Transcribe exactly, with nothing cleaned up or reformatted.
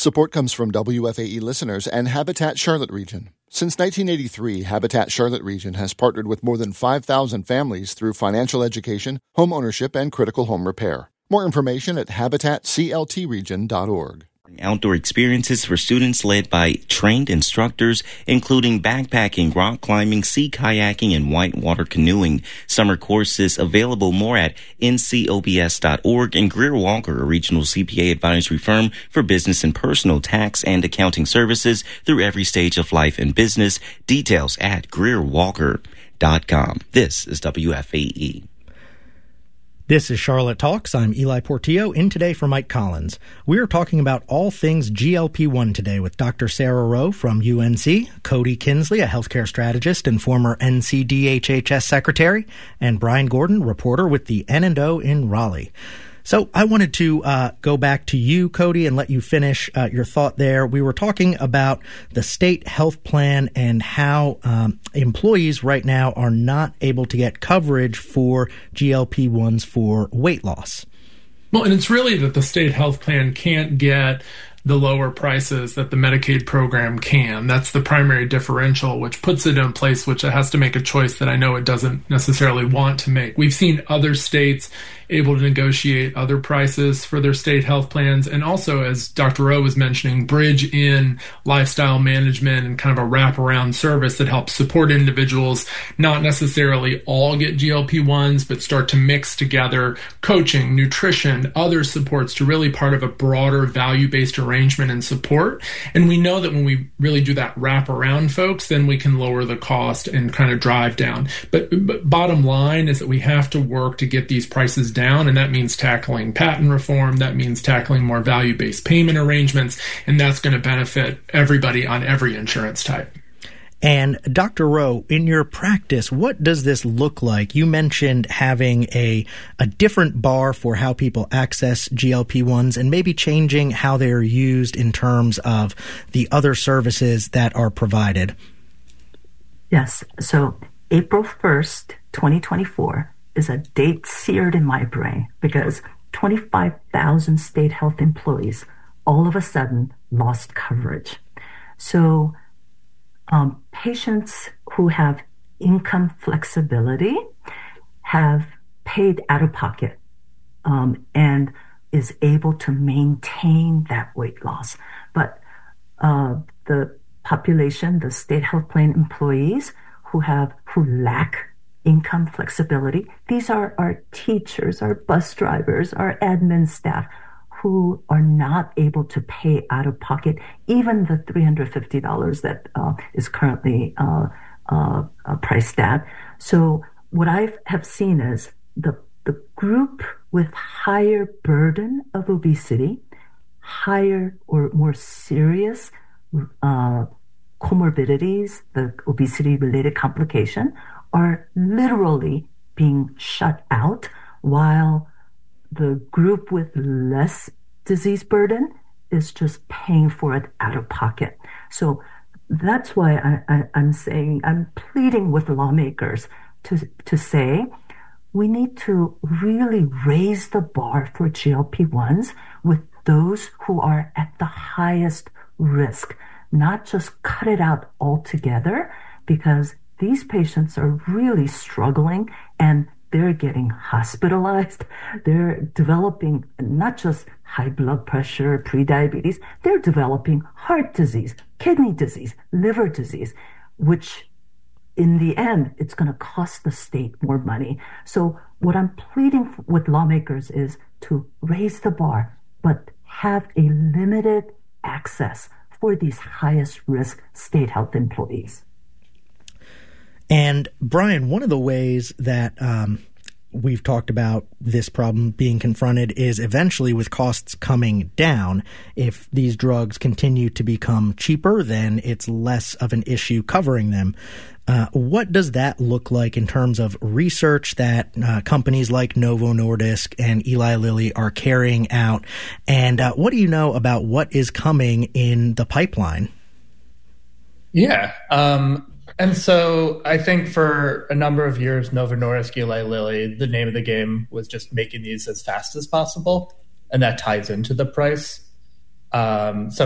Support comes from W F A E listeners and Habitat Charlotte Region. Since nineteen eighty-three, Habitat Charlotte Region has partnered with more than five thousand families through financial education, home ownership, and critical home repair. More information at habitat c l t region dot org. Outdoor experiences for students led by trained instructors, including backpacking, rock climbing, sea kayaking, and whitewater canoeing. Summer courses available more at n c o b s dot org. And Greer Walker, a regional C P A advisory firm for business and personal tax and accounting services through every stage of life and business. Details at greer walker dot com. This is W F A E. This is Charlotte Talks. I'm Eli Portillo, in today for Mike Collins. We are talking about all things G L P one today with Doctor Sarah Rowe from U N C, Cody Kinsley, a healthcare strategist and former N C D H H S secretary, and Brian Gordon, reporter with the N and O in Raleigh. So I wanted to uh, go back to you, Cody, and let you finish uh, your thought there. We were talking about the state health plan and how um, employees right now are not able to get coverage for G L P ones for weight loss. Well, and it's really that the state health plan can't get the lower prices that the Medicaid program can. That's the primary differential, which puts it in a place which it has to make a choice that I know it doesn't necessarily want to make. We've seen other states able to negotiate other prices for their state health plans, and also, as Doctor Rowe was mentioning, bridge in lifestyle management and kind of a wraparound service that helps support individuals not necessarily all get G L P ones, but start to mix together coaching, nutrition, other supports to really part of a broader value-based arrangement and support. And we know that when we really do that wraparound, folks, then we can lower the cost and kind of drive down. But, but bottom line is that we have to work to get these prices down, and that means tackling patent reform, that means tackling more value-based payment arrangements, and that's going to benefit everybody on every insurance type. And Doctor Rowe, in your practice, what does this look like? You mentioned having a a different bar for how people access G L P ones and maybe changing how they're used in terms of the other services that are provided. Yes. So April first, twenty twenty-four is a date seared in my brain because twenty-five thousand state health employees all of a sudden lost coverage. So um, patients who have income flexibility have paid out of pocket um, and is able to maintain that weight loss. But uh, the population, the state health plan employees who have who lack income flexibility, these are our teachers, our bus drivers, our admin staff who are not able to pay out of pocket even the three hundred fifty dollars that uh, is currently uh, uh, uh, priced at. So what I have seen is the the group with higher burden of obesity, higher or more serious uh, comorbidities, the obesity-related complication, are literally being shut out, while the group with less disease burden is just paying for it out of pocket. So that's why I, I, I'm saying, I'm pleading with lawmakers to, to say, we need to really raise the bar for G L P ones with those who are at the highest risk, not just cut it out altogether, because these patients are really struggling and they're getting hospitalized. They're developing not just high blood pressure, prediabetes, they're developing heart disease, kidney disease, liver disease, which in the end, it's going to cost the state more money. So what I'm pleading with lawmakers is to raise the bar, but have a limited access for these highest risk state health employees. And Brian, one of the ways that um, we've talked about this problem being confronted is eventually with costs coming down. If these drugs continue to become cheaper, then it's less of an issue covering them. Uh, what does that look like in terms of research that uh, companies like Novo Nordisk and Eli Lilly are carrying out? And uh, what do you know about what is coming in the pipeline? Yeah. Um, and so I think for a number of years, Novo Nordisk, Eli Lilly, the name of the game was just making these as fast as possible. And that ties into the price. Um, some